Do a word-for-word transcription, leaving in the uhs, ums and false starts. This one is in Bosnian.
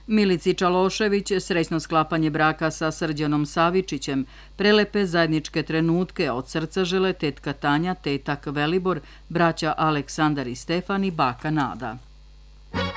Milici Čalošević srećno sklapanje braka sa Srđanom Savičićem, prelepe zajedničke trenutke od srca žele tetka Tanja, tetak Velibor, braća Aleksandar i Stefan i baka Nada.